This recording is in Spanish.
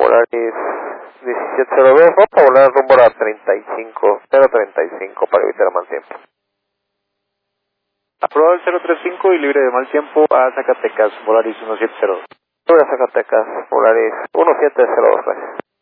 Volaris 1702, vamos a volar rumbo a 035 para evitar mal tiempo. Aprobado el 035 y libre de mal tiempo a Zacatecas, Volaris 1702. Libre a Zacatecas, Volaris 1702, gracias.